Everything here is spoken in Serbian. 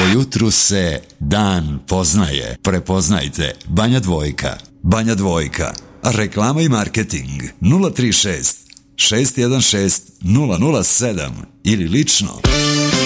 jutru se dan poznaje. Prepoznajte Banja Dvojka. Banja Dvojka. Reklama i marketing 036 616 007 ili lično